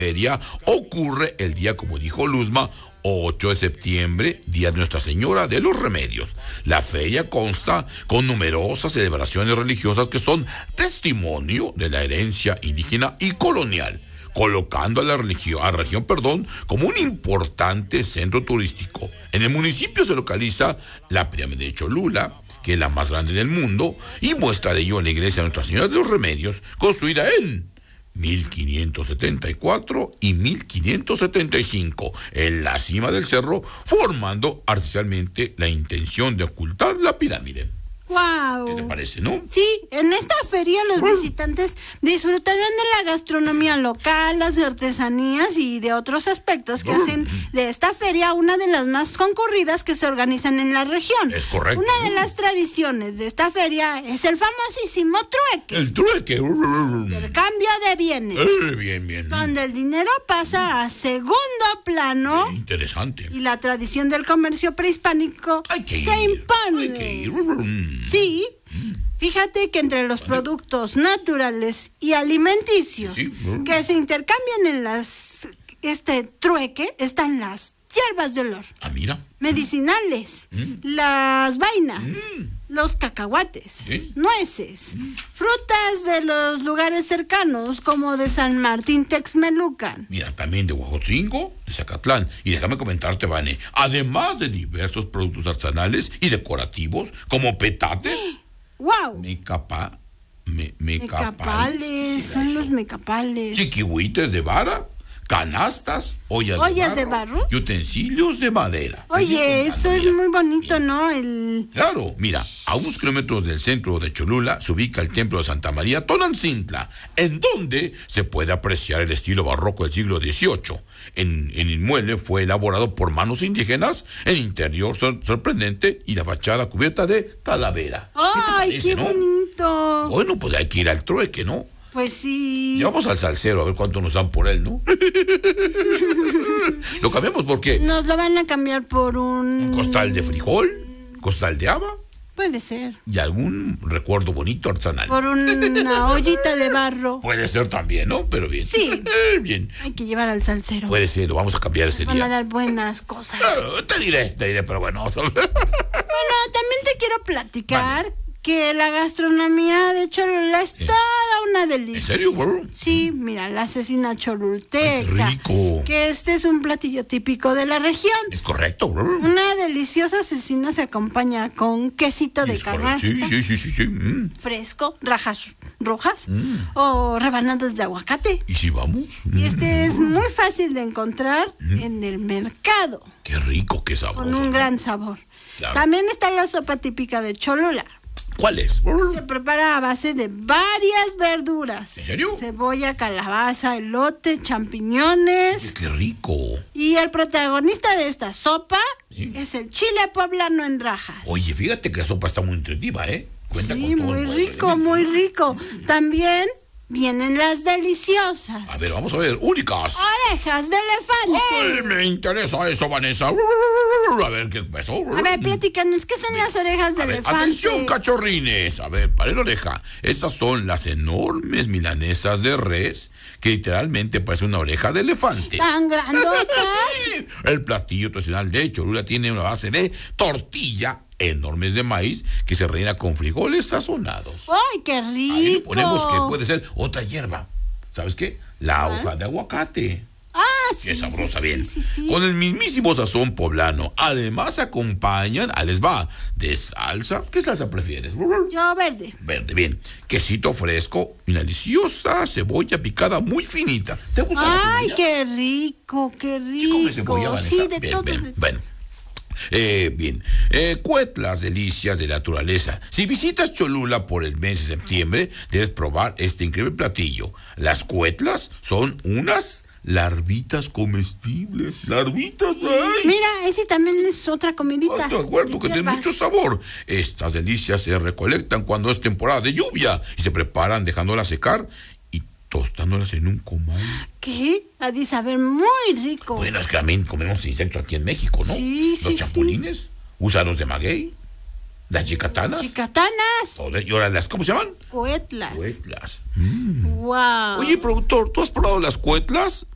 feria ocurre el día, como dijo Luzma, 8 de septiembre, Día de Nuestra Señora de los Remedios. La feria consta con numerosas celebraciones religiosas que son testimonio de la herencia indígena y colonial, colocando a la región, como un importante centro turístico. En el municipio se localiza la pirámide de Cholula, que es la más grande del mundo, y muestra de ello la iglesia de Nuestra Señora de los Remedios, construida en 1574 y 1575, en la cima del cerro, formando artificialmente la intención de ocultar la pirámide. ¡Wow! ¿Qué te parece, no? Sí, en esta feria los visitantes disfrutarán de la gastronomía local, las artesanías y de otros aspectos que hacen de esta feria una de las más concurridas que se organizan en la región. Es correcto. Una de las tradiciones de esta feria es el famosísimo trueque. El trueque. El cambio de bienes. Bien. Donde el dinero pasa a segundo plano. Interesante. Y la tradición del comercio prehispánico se impone. Hay que ir. Sí, fíjate que entre los productos naturales y alimenticios que se intercambian en este trueque están las hierbas de olor. Ah, mira. Medicinales, las vainas, los cacahuates, nueces, frutas de los lugares cercanos como de San Martín Texmelucan. Mira, también de Huejotzingo, de Zacatlán. Y déjame comentarte, Vane, además de diversos productos artesanales y decorativos como petates. ¡Wow! Mecapales. Son los mecapales. Chiquihuites de vara, canastas, ollas de barro y utensilios de madera. Oye, eso es muy bonito, ¿no? Claro, mira, a unos kilómetros del centro de Cholula se ubica el templo de Santa María Tonantzintla, en donde se puede apreciar el estilo barroco del siglo XVIII. El inmueble fue elaborado por manos indígenas, el interior sorprendente y la fachada cubierta de talavera. ¡Ay, qué bonito! Bueno, pues hay que ir al trueque, ¿no? Pues sí. Llevamos al salsero a ver cuánto nos dan por él, ¿no? Lo cambiamos porque... Nos lo van a cambiar por un costal de frijol, costal de haba. Puede ser. Y algún recuerdo bonito artesanal. Por una ollita de barro. Puede ser también, ¿no? Pero bien. Sí. Bien. Hay que llevar al salsero. Puede ser, lo vamos a cambiar ese día. Van a dar buenas cosas. Te diré, pero bueno. Bueno, también te quiero platicar que la gastronomía de Cholula es toda una delicia. ¿En serio, güey? Sí, mira, la cecina cholulteca. Ay, qué rico. Que este es un platillo típico de la región. Es correcto, güey. Una deliciosa cecina se acompaña con quesito de canasta. Sí. Fresco, rajas rojas o rebanadas de aguacate. ¿Y si vamos? Y este es muy fácil de encontrar en el mercado. Qué rico, qué sabroso. Con un gran sabor. Claro. También está la sopa típica de Cholula. ¿Cuál es? Se prepara a base de varias verduras. ¿En serio? Cebolla, calabaza, elote, champiñones. ¡Qué rico! Y el protagonista de esta sopa es el chile poblano en rajas. Oye, fíjate que la sopa está muy nutritiva, ¿eh? Cuenta sí, con todo muy rico, muy rico. También vienen las deliciosas. A ver, vamos a ver, únicas. Orejas de elefante. ¡Ay, me interesa eso, Vanessa! A ver, ¿qué pasó? A ver, platícanos, ¿qué son las orejas de elefante? Atención, cachorrines. A ver, paren la oreja. Estas son las enormes milanesas de res, que literalmente parece una oreja de elefante. ¿Tan grandotas? Sí. El platillo tradicional de Cholula tiene una base de tortilla enormes de maíz que se rellena con frijoles sazonados. ¡Ay, qué rico! Ahí le ponemos que puede ser otra hierba. ¿Sabes qué? La hoja de aguacate. Ah, sí. Qué sabrosa, sí, bien. Sí. Con el mismísimo sazón poblano. Además acompañan, les va, de salsa. ¿Qué salsa prefieres? Yo verde. Verde, bien. Quesito fresco y una deliciosa cebolla picada muy finita. ¿Te gusta la cebolla? ¡Ay, qué rico, qué rico! ¿Sí comes cebolla, Vanessa? Sí, de bien, todo. Bien. Bueno. Bien, cuetlas, delicias de la naturaleza. Si visitas Cholula por el mes de septiembre, debes probar este increíble platillo. Las cuetlas son unas larvitas comestibles. Larvitas, ¡ay! Mira, ese también es otra comidita. De acuerdo, que tiene mucho sabor. Estas delicias se recolectan cuando es temporada de lluvia y se preparan dejándolas secar y tostándolas en un comal. ¿Qué? Ha de saber muy rico. Bueno, es que también comemos insectos aquí en México, ¿no? Sí, Los chapulines, gusanos de maguey, las chicatanas. Chicatanas. Y ahora ¿cómo se llaman? Cuetlas. Cuetlas. Wow. Oye, productor, ¿tú has probado las cuetlas?